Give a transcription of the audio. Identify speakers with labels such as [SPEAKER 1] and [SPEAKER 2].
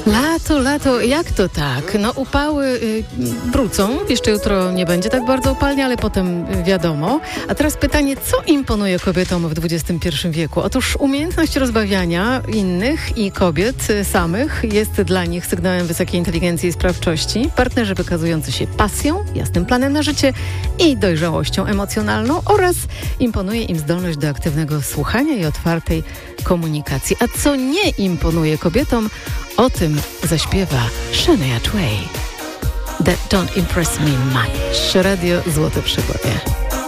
[SPEAKER 1] Lato, jak to tak? No upały wrócą, jeszcze jutro nie będzie tak bardzo upalnie, ale potem wiadomo. A teraz pytanie, co imponuje kobietom w XXI wieku? Otóż umiejętność rozbawiania innych i kobiet samych jest dla nich sygnałem wysokiej inteligencji i sprawczości. Partnerzy wykazujący się pasją, jasnym planem na życie i dojrzałością emocjonalną oraz imponuje im zdolność do aktywnego słuchania i otwartej komunikacji. A co nie imponuje kobietom, o tym zaśpiewa Shania Twain. That don't impress me much. Radio Złote Przygody.